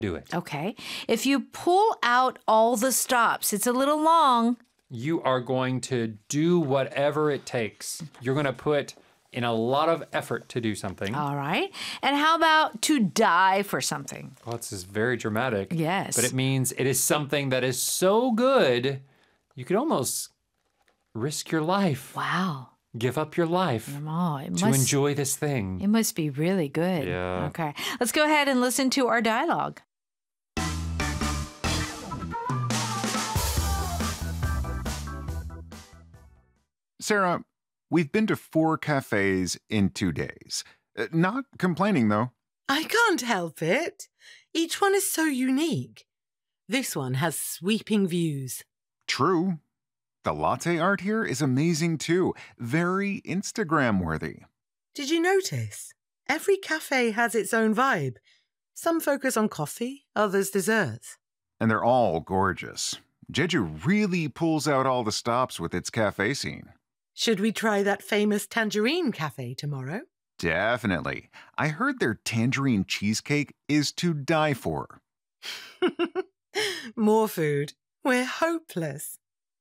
do it. Okay. If you pull out all the stops, it's a little long. You are going to do whatever it takes. You're going to put in a lot of effort to do something. All right. And how about to die for something? Well, this is very dramatic. Yes. But it means it is something that is so good, you could almost risk your life. Wow. Give up your life to enjoy this thing. It must be really good. Yeah. Okay. Let's go ahead and listen to our dialogue. Sarah, we've been to 4 cafes in 2 days. Not complaining, though. I can't help it. Each one is so unique. This one has sweeping views. True. The latte art here is amazing, too. Very Instagram-worthy. Did you notice? Every cafe has its own vibe. Some focus on coffee, others desserts. And they're all gorgeous. Jeju really pulls out all the stops with its cafe scene. Should we try that famous tangerine cafe tomorrow? Definitely. I heard their tangerine cheesecake is to die for. More food. We're hopeless.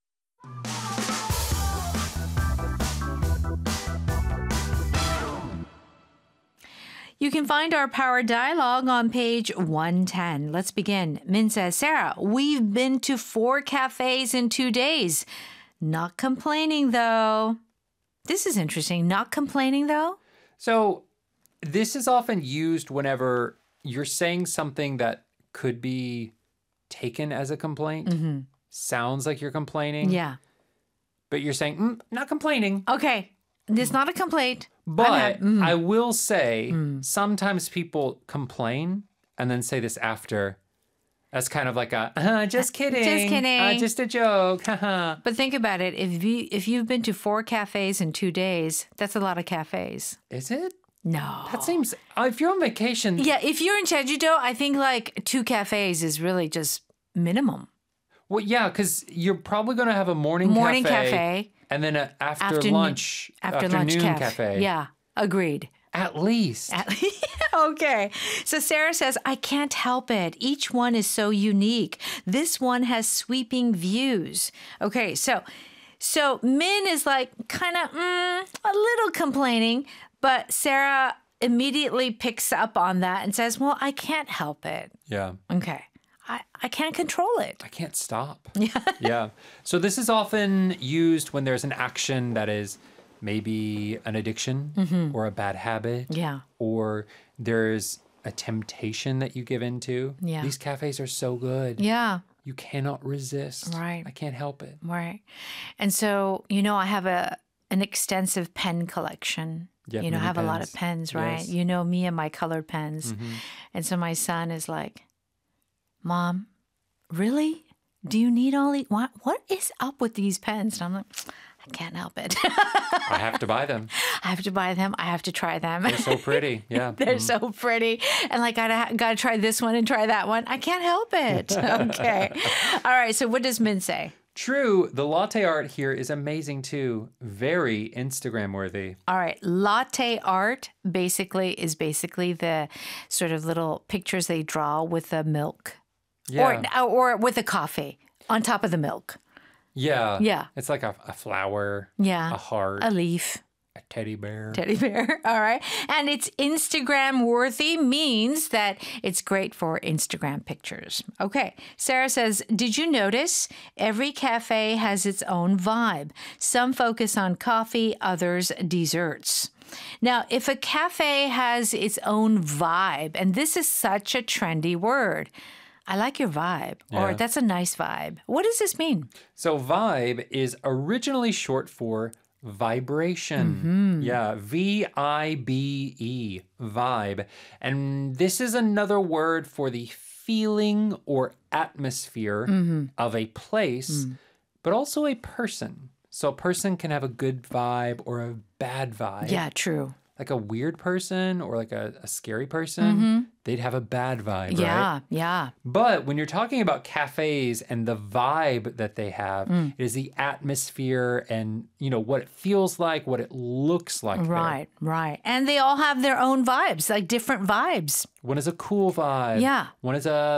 You can find our power dialogue on page 110. Let's begin. Min says, Sarah, we've been to 4 cafes in 2 days. Not complaining, though. This is interesting. Not complaining, though? So this is often used whenever you're saying something that could be taken as a complaint. Mm-hmm. Sounds like you're complaining. Yeah. But you're saying, not complaining. Okay. It's not a complaint. But I will say, sometimes people complain and then say this after. That's kind of like a, just kidding. Just kidding. Just a joke. But think about it. If you've been to 4 cafes in 2 days, that's a lot of cafes. Is it? No. That seems, if you're on vacation. Yeah, if you're in Jeju-do, I think like 2 cafes is really just minimum. Well, yeah, because you're probably going to have a morning cafe. And then an afternoon cafe. Yeah, agreed. At least. Okay. So Sarah says, I can't help it. Each one is so unique. This one has sweeping views. Okay, so Min is like kind of a little complaining, but Sarah immediately picks up on that and says, well, I can't help it. Yeah. Okay. I can't control it. I can't stop. Yeah. So this is often used when there's an action that is maybe an addiction or a bad habit. Yeah. Or there's a temptation that you give into. Yeah. These cafes are so good. Yeah. You cannot resist. Right. I can't help it. Right. And so, I have an extensive pen collection. Yeah, I have a lot of pens, right? Yes. You know me and my colored pens. And so my son is like, Mom, really? Do you need all these? What is up with these pens? And I'm like, I can't help it. I have to buy them. I have to buy them. I have to try them. They're so pretty. Yeah. They're so pretty. And like, I got to try this one and try that one. I can't help it. Okay. All right. So what does Min say? True. The latte art here is amazing too. Very Instagram worthy. All right. Latte art is basically the sort of little pictures they draw with the milk. Yeah. Or with a coffee on top of the milk. Yeah. Yeah. It's like a flower. Yeah. A heart. A leaf. A teddy bear. Teddy bear. All right. And it's Instagram worthy means that it's great for Instagram pictures. Okay. Sarah says, did you notice every cafe has its own vibe? Some focus on coffee, others desserts. Now, if a cafe has its own vibe, and this is such a trendy word, I like your vibe, or that's a nice vibe. What does this mean? So vibe is originally short for vibration. Yeah, V-I-B-E, vibe. And this is another word for the feeling or atmosphere of a place, but also a person. So a person can have a good vibe or a bad vibe. Yeah, true. Like a weird person or like a scary person, they'd have a bad vibe, right? Yeah. But when you're talking about cafes and the vibe that they have, it is the atmosphere and, what it feels like, what it looks like. Right. And they all have their own vibes, like different vibes. One is a cool vibe. Yeah. One is a